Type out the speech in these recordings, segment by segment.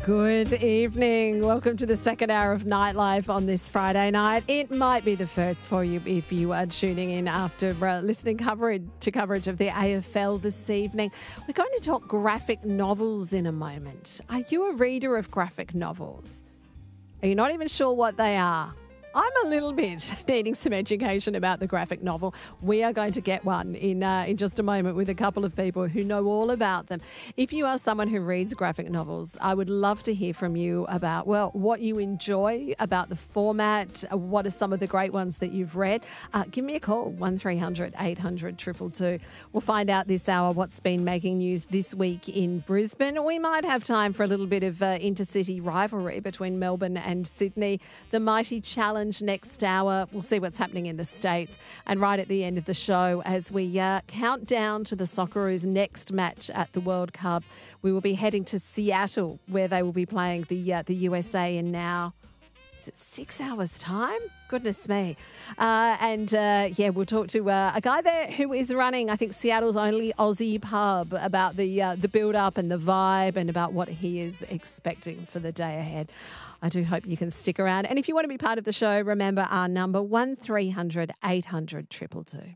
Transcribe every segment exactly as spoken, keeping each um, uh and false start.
Good evening. Welcome to the second hour of Nightlife on this Friday night. It might be the first for you if you are tuning in after uh, listening coverage to coverage of the A F L this evening. We're going to talk graphic novels in a moment. Are you a reader of graphic novels? Are you not even sure what they are? I'm a little bit needing some education about the graphic novel. We are going to get one in uh, in just a moment with a couple of people who know all about them. If you are someone who reads graphic novels, I would love to hear from you about, well, what you enjoy about the format. What are some of the great ones that you've read? Uh, give me a call, one three hundred eight hundred two two two. We'll find out this hour what's been making news this week in Brisbane. We might have time for a little bit of uh, intercity rivalry between Melbourne and Sydney. The Mighty Challenge next hour. We'll see what's happening in the States. And right at the end of the show, as we uh, count down to the Socceroos' next match at the World Cup, we will be heading to Seattle, where they will be playing the uh, the U S A in now, is it six hours' time? Goodness me. Uh, and, uh, yeah, we'll talk to uh, a guy there who is running, I think, Seattle's only Aussie pub about the, uh, the build-up and the vibe and about what he is expecting for the day ahead. I do hope you can stick around. And if you want to be part of the show, remember our number, one three hundred eight hundred two two two.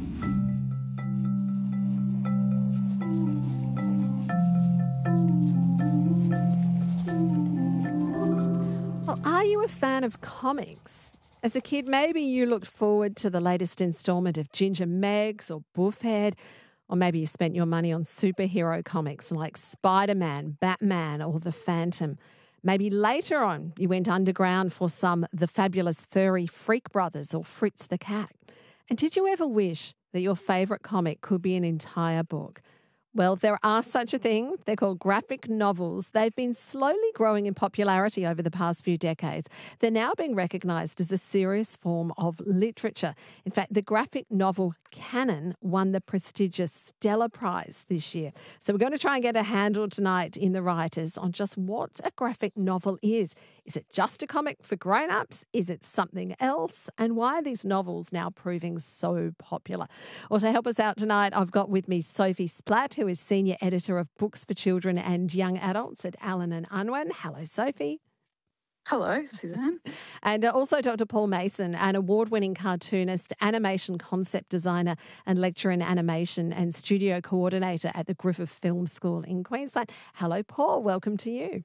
Well, are you a fan of comics? As a kid, maybe you looked forward to the latest instalment of Ginger Meggs or Buffhead, or maybe you spent your money on superhero comics like Spider-Man, Batman, or The Phantom. Maybe later on you went underground for some The Fabulous Furry Freak Brothers or Fritz the Cat. And did you ever wish that your favourite comic could be an entire book? Well, there are such a thing. They're called graphic novels. They've been slowly growing in popularity over the past few decades. They're now being recognised as a serious form of literature. In fact, the graphic novel canon won the prestigious Stella Prize this year. So we're going to try and get a handle tonight in the writers on just what a graphic novel is. Is it just a comic for grown-ups? Is it something else? And why are these novels now proving so popular? Well, to help us out tonight, I've got with me Sophie Splatt, who is Senior Editor of Books for Children and Young Adults at Allen and Unwin. Hello, Sophie. Hello, Suzanne. And uh, also Doctor Paul Mason, an award-winning cartoonist, animation concept designer and lecturer in animation and studio coordinator at the Griffith Film School in Queensland. Hello, Paul. Welcome to you.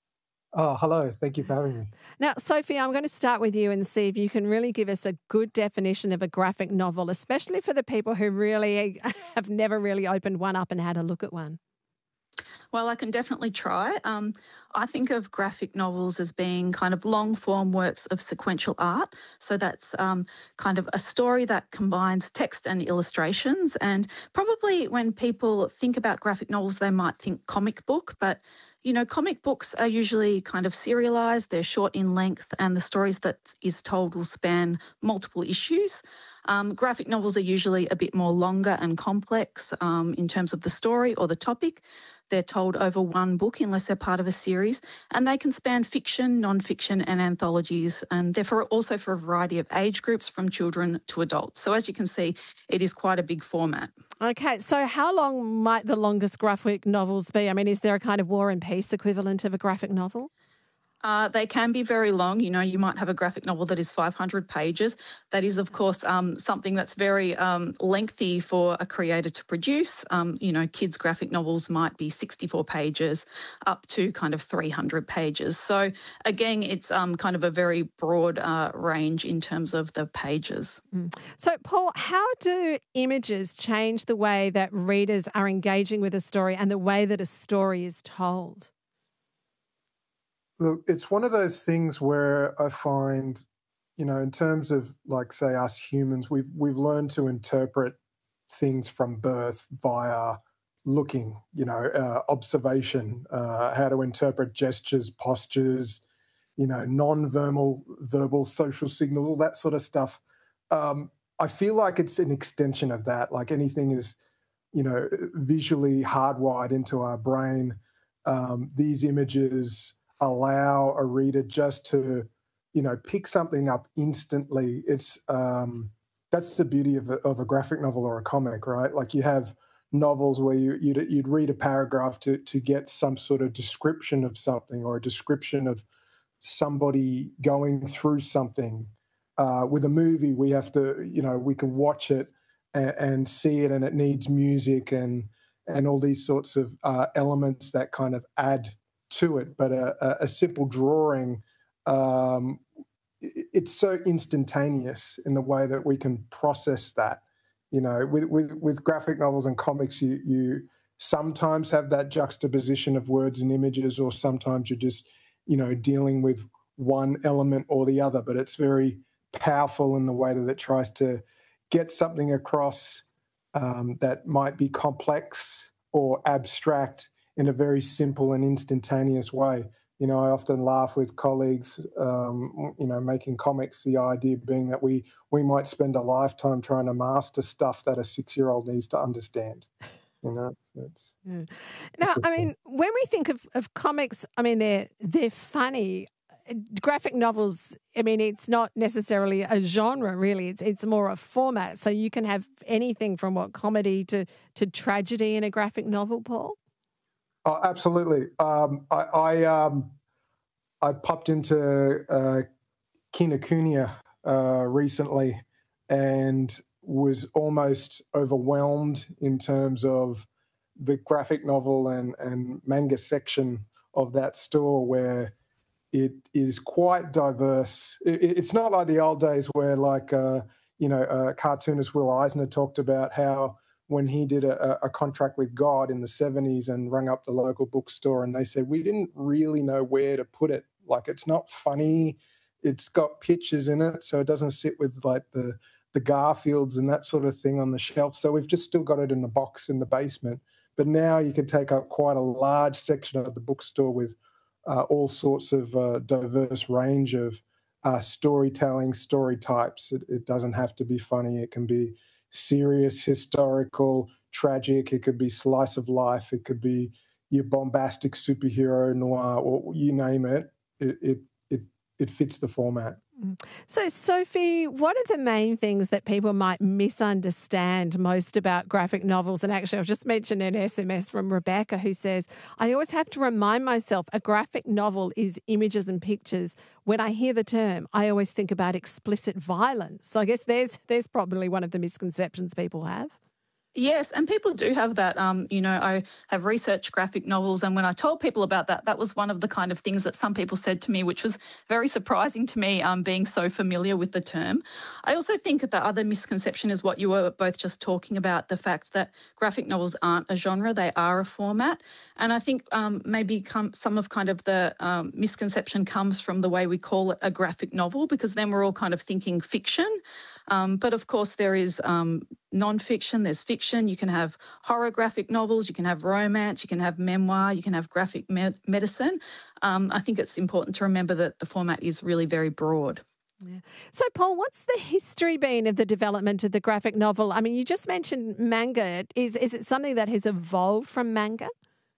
Oh, hello. Thank you for having me. Now, Sophie, I'm going to start with you and see if you can really give us a good definition of a graphic novel, especially for the people who really have never really opened one up and had a look at one. Well, I can definitely try. Um, I think of graphic novels as being kind of long-form works of sequential art. So that's um, kind of a story that combines text and illustrations. And probably when people think about graphic novels, they might think comic book, but you know, comic books are usually kind of serialised, they're short in length, and the stories that is told will span multiple issues. Um, graphic novels are usually a bit more longer and complex um, in terms of the story or the topic. They're told over one book unless they're part of a series, and they can span fiction, non-fiction and anthologies, and they're for, also for a variety of age groups from children to adults. So as you can see, it is quite a big format. Okay, so how long might the longest graphic novels be? I mean, is there a kind of War and Peace equivalent of a graphic novel? Uh, they can be very long. You know, you might have a graphic novel that is five hundred pages. That is, of course, um, something that's very um, lengthy for a creator to produce. Um, you know, kids' graphic novels might be sixty-four pages up to kind of three hundred pages. So, again, it's um, kind of a very broad uh, range in terms of the pages. Mm. So, Paul, how do images change the way that readers are engaging with a story and the way that a story is told? Look, it's one of those things where I find, you know, in terms of like, say, us humans, we've we've learned to interpret things from birth via looking, you know, uh, observation, uh, how to interpret gestures, postures, you know, non-verbal, verbal social signals, all that sort of stuff. Um, I feel like it's an extension of that. Like anything is, you know, visually hardwired into our brain. Um, these images allow a reader just to, you know, pick something up instantly. It's um, that's the beauty of a, of a graphic novel or a comic, right? Like you have novels where you, you'd, you'd read a paragraph to, to get some sort of description of something or a description of somebody going through something. Uh, with a movie, we have to, you know, we can watch it and, and see it, and it needs music and and all these sorts of uh, elements that kind of add to it. But a, a, a simple drawing, um, it, it's so instantaneous in the way that we can process that. You know, with with, with graphic novels and comics, you you sometimes have that juxtaposition of words and images, or sometimes you're just, you know, dealing with one element or the other. But it's very powerful in the way that it tries to get something across um, that might be complex or abstract in a very simple and instantaneous way. You know, I often laugh with colleagues, um, you know, making comics, the idea being that we we might spend a lifetime trying to master stuff that a six-year-old needs to understand. You know, it's, it's yeah. Now, I mean, when we think of, of comics, I mean, they're they're funny. Graphic novels, I mean, it's not necessarily a genre, really. It's it's more a format. So you can have anything from what comedy to to tragedy in a graphic novel, Paul. Oh, absolutely. Um, I I, um, I popped into uh, Kinokuniya uh, recently and was almost overwhelmed in terms of the graphic novel and, and manga section of that store, where it is quite diverse. It, it's not like the old days where, like, uh, you know, uh, cartoonist Will Eisner talked about how when he did a, a contract with God in the seventies and rung up the local bookstore, and they said, we didn't really know where to put it. Like, it's not funny. It's got pictures in it, so it doesn't sit with, like, the, the Garfields and that sort of thing on the shelf. So we've just still got it in a box in the basement. But now you can take up quite a large section of the bookstore with uh, all sorts of uh, diverse range of uh, storytelling, story types. It, it doesn't have to be funny. It can be serious, historical, tragic. It could be slice of life. It could be your bombastic superhero noir, or you name it. It it it, it fits the format. So, Sophie, what are the main things that people might misunderstand most about graphic novels? And actually, I've just mentioned an S M S from Rebecca who says, I always have to remind myself a graphic novel is images and pictures. When I hear the term, I always think about explicit violence. So I guess there's there's probably one of the misconceptions people have. Yes, and people do have that. Um, you know, I have researched graphic novels, and when I told people about that, that was one of the kind of things that some people said to me, which was very surprising to me, um, being so familiar with the term. I also think that the other misconception is what you were both just talking about, the fact that graphic novels aren't a genre, they are a format. And I think um, maybe come, some of kind of the um, misconception comes from the way we call it a graphic novel, because then we're all kind of thinking fiction. Um, but of course, there is um, non-fiction, there's fiction. You can have horror graphic novels, you can have romance, you can have memoir, you can have graphic me- medicine. Um, I think it's important to remember that the format is really very broad. Yeah. So, Paul, what's the history been of the development of the graphic novel? I mean, you just mentioned manga. Is is it something that has evolved from manga?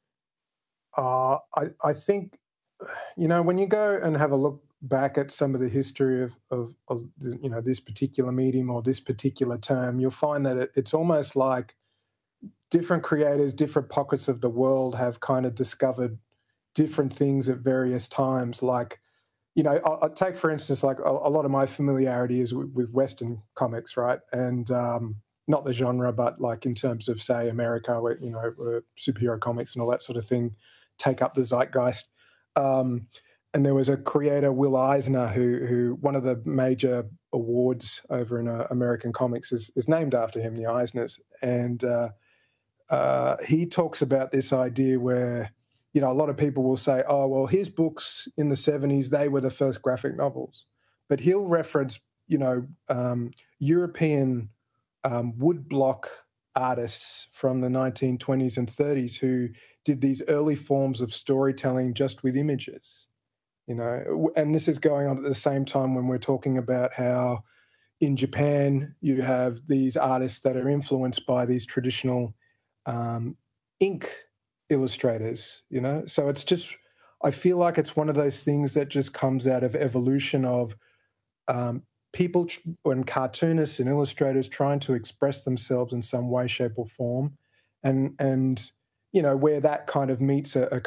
Uh, I, I think, you know, when you go and have a look back at some of the history of, of, of you know, this particular medium or this particular term, you'll find that it, it's almost like different creators, different pockets of the world have kind of discovered different things at various times. Like, you know, I'll, I'll take, for instance, like a, a lot of my familiarity is with, with Western comics, right? And um, not the genre, but like in terms of, say, America, where, you know, uh, superhero comics and all that sort of thing take up the zeitgeist. Um, and there was a creator, Will Eisner, who, who one of the major awards over in uh, American comics is, is named after him, the Eisners. And uh, uh, he talks about this idea where, you know, a lot of people will say, oh, well, his books in the seventies, they were the first graphic novels. But he'll reference, you know, um, European um, woodblock artists from the nineteen twenties and thirties who did these early forms of storytelling just with images, you know. And this is going on at the same time when we're talking about how in Japan you have these artists that are influenced by these traditional um, ink illustrators, you know. So it's just, I feel like it's one of those things that just comes out of evolution of um, people tr- and cartoonists and illustrators trying to express themselves in some way, shape or form. and and you know where that kind of meets a, a